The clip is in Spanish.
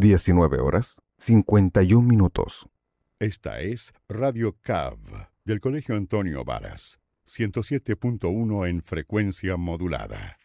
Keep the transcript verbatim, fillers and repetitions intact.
diecinueve horas, cincuenta y un minutos. Esta es Radio C A V del Colegio Antonio Varas, ciento siete punto uno en frecuencia modulada.